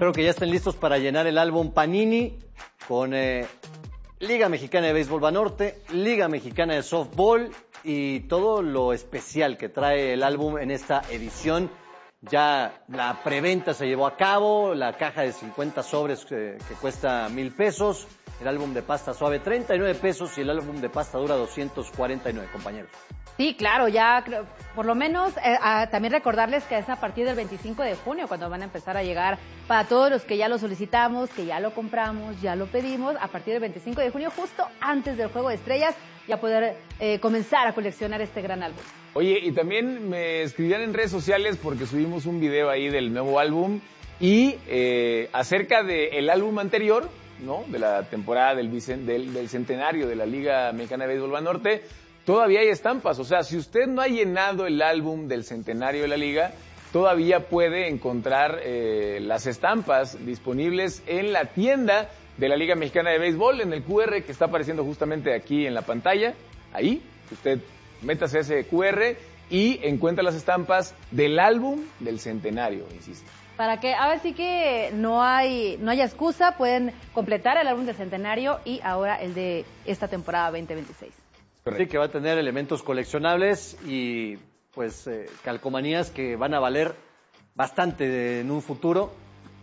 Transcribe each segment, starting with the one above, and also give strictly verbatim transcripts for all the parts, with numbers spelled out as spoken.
Espero que ya estén listos para llenar el álbum Panini con eh, Liga Mexicana de Béisbol Banorte, Liga Mexicana de Softball y todo lo especial que trae el álbum en esta edición. Ya la preventa se llevó a cabo, la caja de cincuenta sobres que, que cuesta mil pesos, el álbum de pasta suave treinta y nueve pesos y el álbum de pasta dura doscientos cuarenta y nueve, compañeros. Sí, claro, ya creo, por lo menos eh, a, también recordarles que es a partir del veinticinco de junio cuando van a empezar a llegar para todos los que ya lo solicitamos, que ya lo compramos, ya lo pedimos, a partir del veinticinco de junio, justo antes del Juego de Estrellas, ya poder eh, comenzar a coleccionar este gran álbum. Oye, y también me escribían en redes sociales porque subimos un video ahí del nuevo álbum y eh, acerca del álbum anterior, ¿no? De la temporada del, del, del centenario de la Liga Mexicana de Béisbol Banorte. Todavía hay estampas, o sea, si usted no ha llenado el álbum del centenario de la liga, todavía puede encontrar eh, las estampas disponibles en la tienda de la Liga Mexicana de Béisbol, en el Q R que está apareciendo justamente aquí en la pantalla. Ahí, usted métase ese Q R y encuentra las estampas del álbum del centenario, insisto. Para que, a ver, sí que no hay, no hay excusa, pueden completar el álbum del centenario y ahora el de esta temporada veinte veintiséis. Correcto. Sí, que va a tener elementos coleccionables y pues eh, calcomanías que van a valer bastante en un futuro.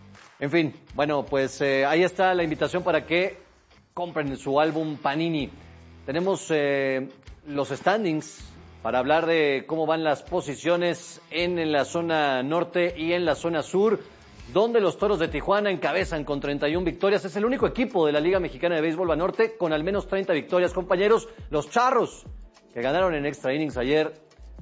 En fin, bueno, pues eh, ahí está la invitación para que compren su álbum Panini. Tenemos eh, los standings para hablar de cómo van las posiciones en, en la zona norte y en la zona sur, donde los Toros de Tijuana encabezan con treinta y una victorias. Es el único equipo de la Liga Mexicana de Béisbol Banorte con al menos treinta victorias, compañeros. Los Charros, que ganaron en extra innings ayer,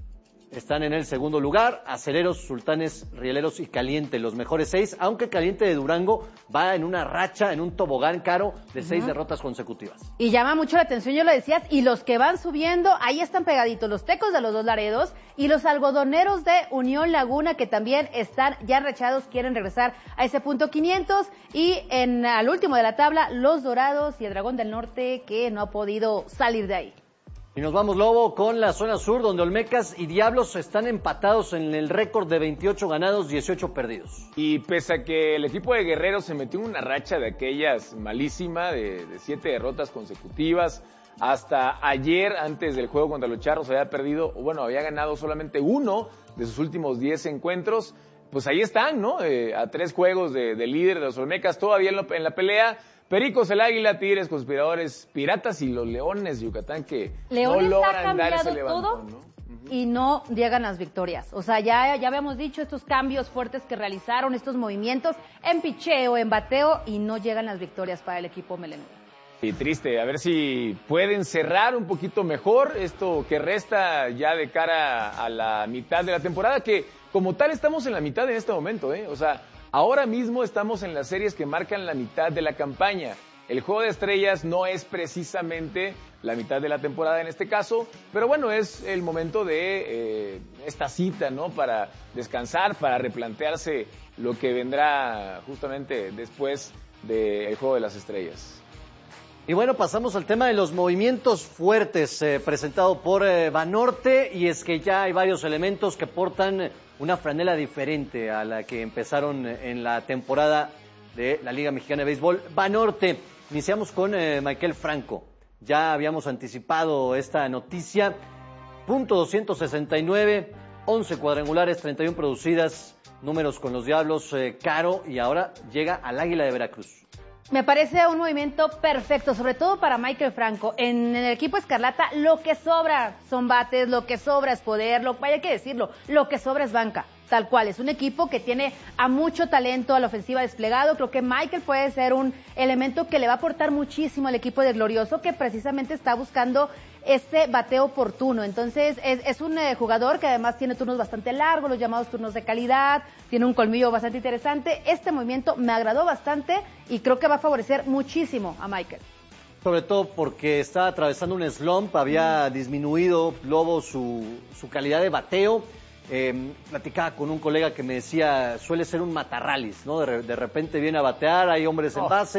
están en el segundo lugar. Aceleros, Sultanes, Rieleros y Caliente, los mejores seis, aunque Caliente de Durango va en una racha, en un tobogán caro de seis uh-huh. derrotas consecutivas. Y llama mucho la atención, yo lo decías, y los que van subiendo, ahí están pegaditos, los Tecos de los Dos Laredos y los Algodoneros de Unión Laguna, que también están ya rechazados, quieren regresar a ese punto quinientos, y en al último de la tabla, los Dorados y el Dragón del Norte, que no ha podido salir de ahí. Y nos vamos, Lobo, con la zona sur, donde Olmecas y Diablos están empatados en el récord de veintiocho ganados, dieciocho perdidos. Y pese a que el equipo de Guerreros se metió en una racha de aquellas malísima, de, de siete derrotas consecutivas, hasta ayer, antes del juego contra los Charros, había perdido, bueno, había ganado solamente uno de sus últimos diez encuentros. Pues ahí están, ¿no? Eh, a tres juegos de, de líder de los Olmecas, todavía en, lo, en la pelea. Pericos, el Águila, Tigres, Conspiradores, Piratas y los Leones de Yucatán, que Leones no ha logran dar ese cambiado levantón, todo, ¿no? Uh-huh. Y no llegan las victorias. O sea, ya, ya habíamos dicho estos cambios fuertes que realizaron, estos movimientos en picheo, en bateo, y no llegan las victorias para el equipo melenudo. Y triste, a ver si pueden cerrar un poquito mejor esto que resta ya de cara a la mitad de la temporada, que como tal estamos en la mitad en este momento, ¿eh? O sea, ahora mismo estamos en las series que marcan la mitad de la campaña. El Juego de Estrellas no es precisamente la mitad de la temporada en este caso, pero bueno, es el momento de eh, esta cita, ¿no? Para descansar, para replantearse lo que vendrá justamente después del Juego de las Estrellas. Y bueno, pasamos al tema de los movimientos fuertes eh, presentado por eh, Banorte, y es que ya hay varios elementos que portan una franela diferente a la que empezaron en la temporada de la Liga Mexicana de Béisbol Banorte. Iniciamos con eh, Maikel Franco. Ya habíamos anticipado esta noticia. Punto doscientos sesenta y nueve, once cuadrangulares, treinta y una producidas, números con los Diablos, eh, caro, y ahora llega al Águila de Veracruz. Me parece un movimiento perfecto, sobre todo para Maikel Franco. En el equipo Escarlata lo que sobra son bates, lo que sobra es poder, lo, vaya que decirlo, lo que sobra es banca. Tal cual, es un equipo que tiene a mucho talento a la ofensiva desplegado. Creo que Maikel puede ser un elemento que le va a aportar muchísimo al equipo de Glorioso, que precisamente está buscando ese bateo oportuno. Entonces es, es un eh, jugador que además tiene turnos bastante largos, los llamados turnos de calidad, tiene un colmillo bastante interesante. Este movimiento me agradó bastante y creo que va a favorecer muchísimo a Maikel. Sobre todo porque está atravesando un slump, había disminuido, Lobo, su, su calidad de bateo. Eh, platicaba con un colega que me decía, suele ser un matarralis, ¿no? De, de repente viene a batear, hay hombres en base,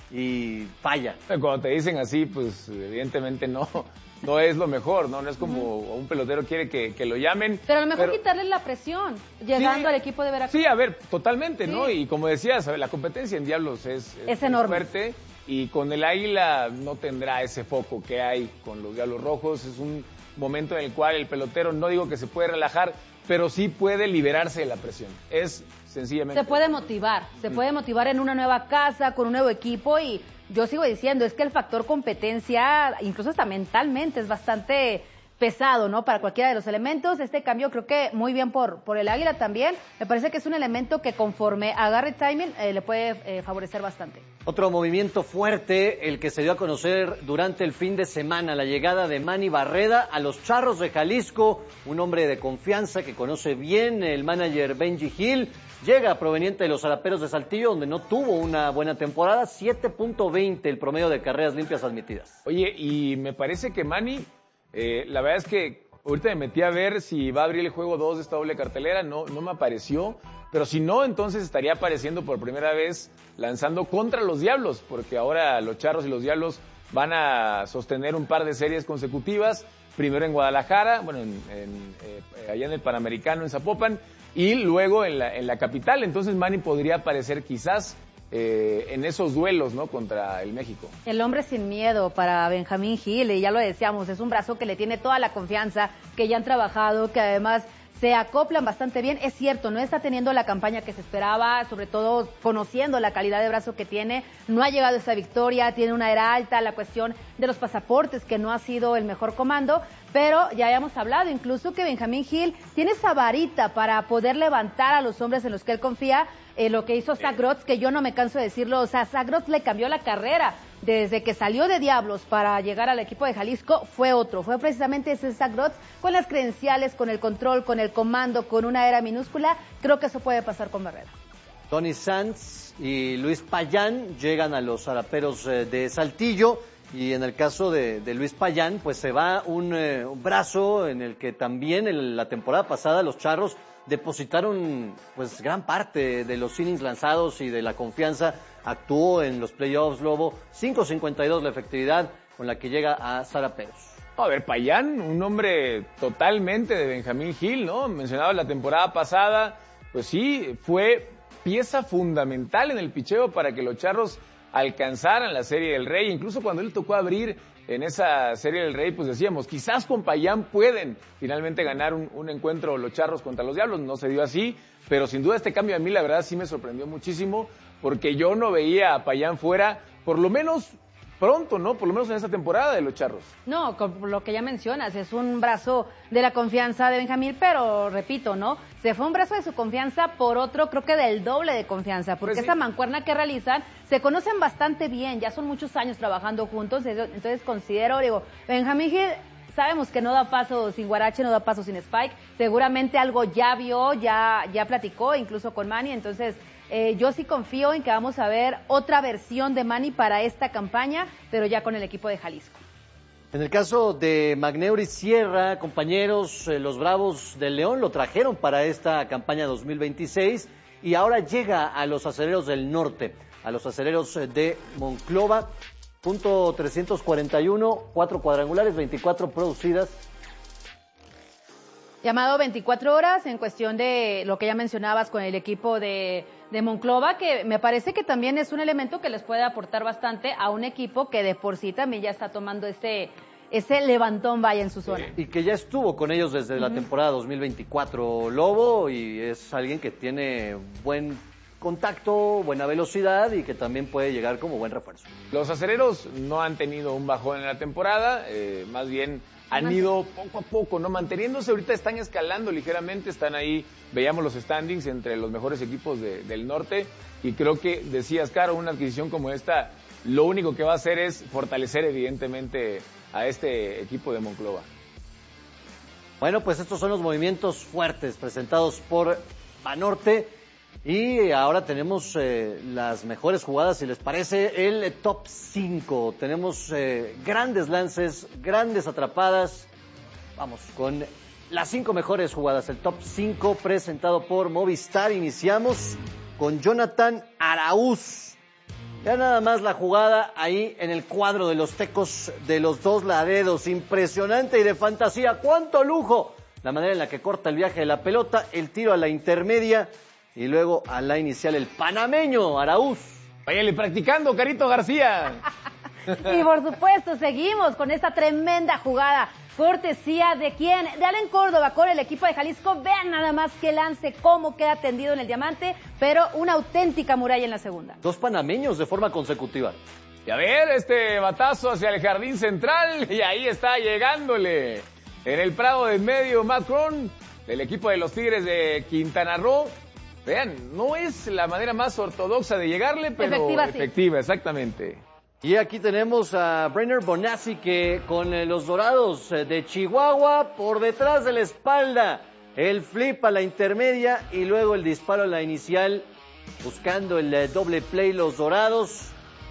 y falla. Cuando te dicen así, pues evidentemente no, no es lo mejor, ¿no? No es como uh-huh. un pelotero quiere que, que lo llamen. Pero a lo mejor pero... quitarle la presión, llegando sí, al equipo de Veracruz. Sí, a ver, totalmente, sí. ¿no? Y como decías, la competencia en Diablos es, es, es enorme. Es fuerte, y con el Águila no tendrá ese foco que hay con los Diablos Rojos. Es un momento en el cual el pelotero, no digo que se puede relajar, pero sí puede liberarse de la presión. Es sencillamente... Se puede motivar, se puede motivar en una nueva casa, con un nuevo equipo, y yo sigo diciendo, es que el factor competencia, incluso hasta mentalmente, es bastante pesado, ¿no? Para cualquiera de los elementos. Este cambio creo que muy bien por, por el Águila también. Me parece que es un elemento que conforme agarre timing eh, le puede eh, favorecer bastante. Otro movimiento fuerte, el que se dio a conocer durante el fin de semana, la llegada de Manny Barreda a los Charros de Jalisco, un hombre de confianza que conoce bien el manager Benji Hill. Llega proveniente de los Zaraperos de Saltillo, donde no tuvo una buena temporada, siete punto veinte el promedio de carreras limpias admitidas. Oye, y me parece que Manny, eh, la verdad es que ahorita me metí a ver si va a abrir el juego dos de esta doble cartelera, no, no me apareció, pero si no, entonces estaría apareciendo por primera vez lanzando contra los Diablos, porque ahora los Charros y los Diablos van a sostener un par de series consecutivas, primero en Guadalajara, bueno, en, en, eh, allá en el Panamericano, en Zapopan, y luego en la, en la capital. Entonces Manny podría aparecer quizás eh, en esos duelos, ¿no? Contra el México. El hombre sin miedo para Benjamín Gil, y ya lo decíamos, es un brazo que le tiene toda la confianza, que ya han trabajado, que además se acoplan bastante bien. Es cierto, no está teniendo la campaña que se esperaba, sobre todo conociendo la calidad de brazo que tiene. No ha llegado a esta victoria, tiene una era alta, la cuestión de los pasaportes, que no ha sido el mejor comando, pero ya habíamos hablado incluso que Benjamín Gil tiene esa varita para poder levantar a los hombres en los que él confía. Eh, lo que hizo Zach Grotz, que yo no me canso de decirlo, o sea, Zach Grotz le cambió la carrera. Desde que salió de Diablos para llegar al equipo de Jalisco, fue otro. Fue precisamente ese Zach Grotz, con las credenciales, con el control, con el comando, con una era minúscula. Creo que eso puede pasar con Barrera. Tony Sanz y Luis Payán llegan a los Zaraperos de Saltillo. Y en el caso de, de Luis Payán, pues se va un, eh, un brazo en el que también en la temporada pasada los Charros depositaron pues gran parte de los innings lanzados y de la confianza. Actuó en los playoffs, Lobo, cinco cincuenta y dos la efectividad con la que llega a Zaraperos. A ver, Payán, un hombre totalmente de Benjamín Gil, ¿no? Mencionaba la temporada pasada, pues sí, fue pieza fundamental en el picheo para que los Charros alcanzaran la Serie del Rey. Incluso cuando él tocó abrir en esa Serie del Rey, pues decíamos, quizás con Payán pueden finalmente ganar un, un encuentro los Charros contra los Diablos. No se dio así, pero sin duda este cambio a mí la verdad sí me sorprendió muchísimo, porque yo no veía a Payán fuera, por lo menos pronto, ¿no? Por lo menos en esta temporada de los Charros. No, con lo que ya mencionas, es un brazo de la confianza de Benjamín, pero repito, ¿no? Se fue un brazo de su confianza por otro, creo que del doble de confianza, porque pues sí, esa mancuerna que realizan, se conocen bastante bien, ya son muchos años trabajando juntos, entonces considero, digo, Benjamín Gil, sabemos que no da paso sin Guarache, no da paso sin Spike, seguramente algo ya vio, ya, ya platicó, incluso con Manny, entonces Eh, yo sí confío en que vamos a ver otra versión de Manny para esta campaña, pero ya con el equipo de Jalisco. En el caso de Magneuri Sierra, compañeros, eh, los Bravos del León lo trajeron para esta campaña dos mil veintiséis y ahora llega a los Acereros del Norte, a los Acereros de Monclova, punto trescientos cuarenta y uno, cuatro cuadrangulares, veinticuatro producidas. Llamado veinticuatro horas en cuestión de lo que ya mencionabas con el equipo de, de Monclova, que me parece que también es un elemento que les puede aportar bastante a un equipo que de por sí también ya está tomando ese, ese levantón vaya en su zona. Y que ya estuvo con ellos desde uh-huh. la temporada dos mil veinticuatro, Lobo, y es alguien que tiene buen contacto, buena velocidad y que también puede llegar como buen refuerzo. Los acereros no han tenido un bajón en la temporada, eh, más bien han ido poco a poco, ¿no? Manteniéndose, ahorita están escalando ligeramente, están ahí, veíamos los standings entre los mejores equipos de, del norte, y creo que, decías, Caro, una adquisición como esta, lo único que va a hacer es fortalecer evidentemente a este equipo de Monclova. Bueno, pues estos son los movimientos fuertes presentados por Banorte. Y ahora tenemos eh, las mejores jugadas, si les parece, el top cinco. Tenemos eh, grandes lances, grandes atrapadas. Vamos con las cinco mejores jugadas, el top cinco presentado por Movistar. Iniciamos con Jonathan Araúz. Ya nada más la jugada ahí en el cuadro de los Tecos de los Dos Laredos. Impresionante y de fantasía. ¡Cuánto lujo! La manera en la que corta el viaje de la pelota, el tiro a la intermedia y luego a la inicial el panameño Araúz. Váyale practicando, Carito García. Y por supuesto, seguimos con esta tremenda jugada. Cortesía de quién? De Allen Córdoba con el equipo de Jalisco. Vean nada más que lance, cómo queda tendido en el diamante, pero una auténtica muralla en la segunda. Dos panameños de forma consecutiva. Y a ver, este batazo hacia el jardín central, y ahí está llegándole. En el prado de medio, Macron, del equipo de los Tigres de Quintana Roo. Vean, no es la manera más ortodoxa de llegarle, pero efectiva, efectiva sí. Exactamente. Y aquí tenemos a Brenner Bonazzi que con eh, los Dorados eh, de Chihuahua por detrás de la espalda. El flip a la intermedia y luego el disparo a la inicial buscando el eh, doble play los Dorados.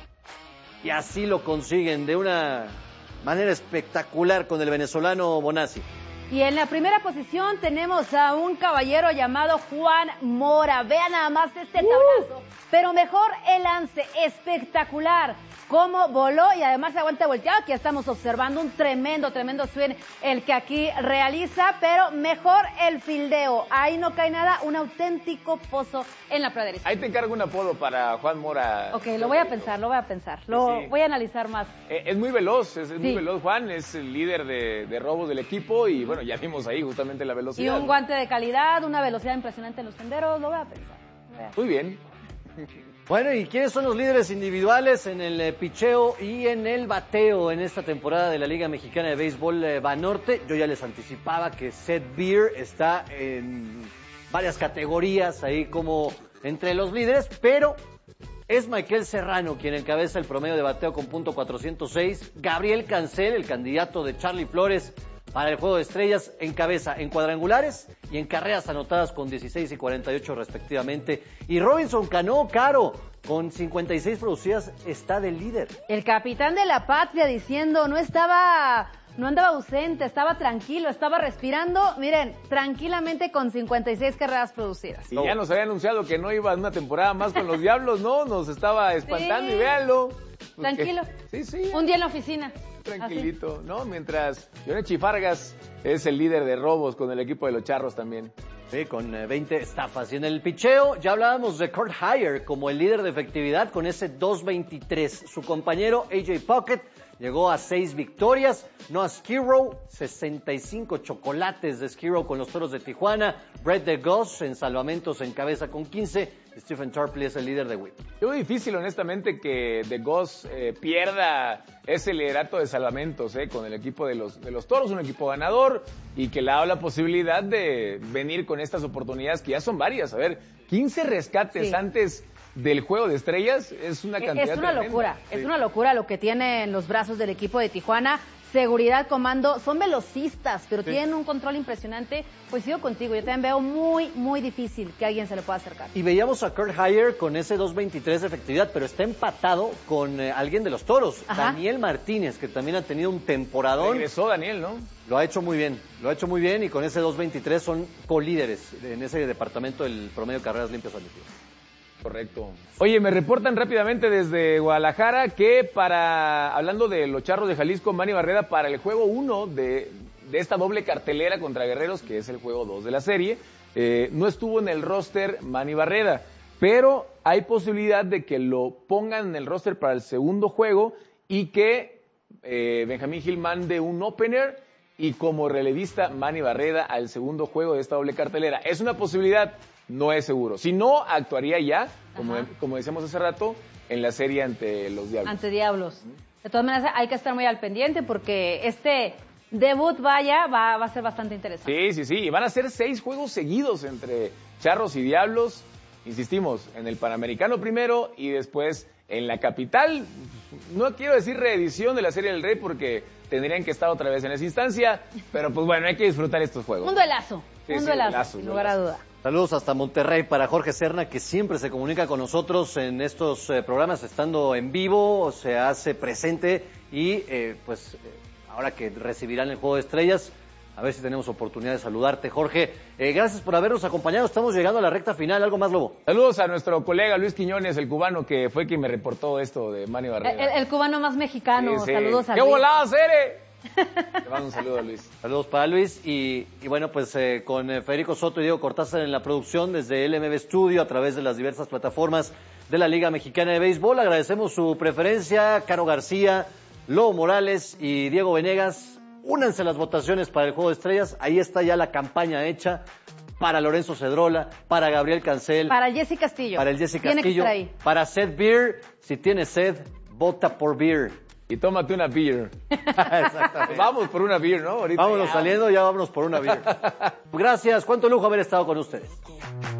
Y así lo consiguen de una manera espectacular con el venezolano Bonazzi. Y en la primera posición tenemos a un caballero llamado Juan Mora. Vean nada más este tablazo. Uh. Pero mejor el lance, espectacular. Cómo voló y además se aguanta volteado. Aquí estamos observando un tremendo, tremendo swing el que aquí realiza, pero mejor el fildeo. Ahí no cae nada, un auténtico pozo en la pradera. Ahí te encargo un apodo para Juan Mora. Ok, lo voy a pensar, lo voy a pensar. Lo sí. voy a analizar más. Eh, es muy veloz, es, es sí. muy veloz Juan, es el líder de, de robos del equipo y bueno, ya vimos ahí justamente la velocidad. Y un guante de calidad, una velocidad impresionante en los senderos, lo voy a pensar. Voy a... Muy bien. Bueno, ¿y quiénes son los líderes individuales en el eh, picheo y en el bateo en esta temporada de la Liga Mexicana de Béisbol eh, Banorte? Yo ya les anticipaba que Seth Beer está en varias categorías ahí como entre los líderes, pero es Michael Serrano quien encabeza el promedio de bateo con punto cuatrocientos seis. Gabriel Cancel, el candidato de Charlie Flores para el Juego de Estrellas, encabeza en cuadrangulares y en carreras anotadas con dieciséis y cuarenta y ocho respectivamente. Y Robinson Cano Caro, con cincuenta y seis producidas, está de líder. El capitán de la patria diciendo, no estaba, no andaba ausente, estaba tranquilo, estaba respirando, miren, tranquilamente con cincuenta y seis carreras producidas. Y ya nos había anunciado que no iba una temporada más con los Diablos, ¿no? Nos estaba espantando sí. Y véanlo. Tranquilo. Sí, sí. Un día en la oficina. Tranquilito, ¿no? Mientras Yonechi Fargas es el líder de robos con el equipo de los Charros también. Sí, con veinte estafas. Y en el picheo ya hablábamos de Kurt Hyer como el líder de efectividad con ese dos veintitrés. Su compañero A J Puckett llegó a seis victorias. Noah Skirrow, sesenta y cinco chocolates de Skirrow con los Toros de Tijuana. Brett DeGoss en salvamentos encabeza con quince. Stephen Tarpley es el líder de whip. Yo veo difícil, honestamente, que DeGoss eh, pierda ese liderato de salvamentos eh, con el equipo de los, de los Toros, un equipo ganador, y que le da la posibilidad de venir con estas oportunidades, que ya son varias. A ver, quince rescates sí. antes del Juego de Estrellas es una cantidad Es una tremenda. locura, sí. es una locura lo que tiene en los brazos del equipo de Tijuana. Seguridad, comando, son velocistas, pero sí. tienen un control impresionante. Pues sigo contigo, yo también veo muy, muy difícil que alguien se le pueda acercar. Y veíamos a Kurt Hyer con ese dos veintitrés de efectividad, pero está empatado con eh, alguien de los Toros, Ajá. Daniel Martínez, que también ha tenido un temporadón. Regresó Daniel, ¿no? Lo ha hecho muy bien, lo ha hecho muy bien y con ese dos veintitrés son colíderes en ese departamento del promedio de carreras limpias admitidas. Correcto. Oye, me reportan rápidamente desde Guadalajara que para, hablando de los Charros de Jalisco, Manny Barreda, para el juego uno de, de esta doble cartelera contra Guerreros, que es el juego dos de la serie, eh, no estuvo en el roster Manny Barreda, pero hay posibilidad de que lo pongan en el roster para el segundo juego y que eh, Benjamín Gil mande un opener y como relevista Manny Barreda al segundo juego de esta doble cartelera. Es una posibilidad. No es seguro. Si no, actuaría ya, como, como decíamos hace rato, en la serie ante los Diablos. Ante Diablos. De todas maneras, hay que estar muy al pendiente porque este debut, vaya, va, va a ser bastante interesante. Sí, sí, sí. Y van a ser seis juegos seguidos entre Charros y Diablos. Insistimos, en el Panamericano primero y después en la capital. No quiero decir reedición de la Serie del Rey porque tendrían que estar otra vez en esa instancia. Pero pues bueno, hay que disfrutar estos juegos. Un duelazo. Sí, un sí, duelazo, duelazo, sin lugar a duda. Saludos hasta Monterrey para Jorge Serna, que siempre se comunica con nosotros en estos eh, programas, estando en vivo, se hace presente y eh, pues eh, ahora que recibirán el Juego de Estrellas, A ver si tenemos oportunidad de saludarte, Jorge. Eh, gracias por habernos acompañado. Estamos llegando a la recta final. ¿Algo más, Lobo? Saludos a nuestro colega Luis Quiñones, el cubano, que fue quien me reportó esto de Manny Barrera. El, el cubano más mexicano. Sí, sí. Saludos a ¡Qué Luis. volada, Cere! Le mando un saludo a Luis. Saludos para Luis. Y, y bueno, pues eh, con eh, Federico Soto y Diego Cortázar en la producción desde L M B Studio a través de las diversas plataformas de la Liga Mexicana de Béisbol. Agradecemos su preferencia. Caro García, Lobo Morales y Diego Venegas. Únanse a las votaciones para el Juego de Estrellas. Ahí está ya la campaña hecha para Lorenzo Cedrola, para Gabriel Cancel. Para el Jesse Castillo. Para el Jesse Tiene Castillo. Que estar ahí. Para Seth Beer. Si tienes sed, vota por Beer. Y tómate una beer. Exactamente. Vamos por una beer, ¿no? Ahorita vámonos ya. saliendo, ya vámonos por una beer. Gracias. Cuánto lujo haber estado con ustedes.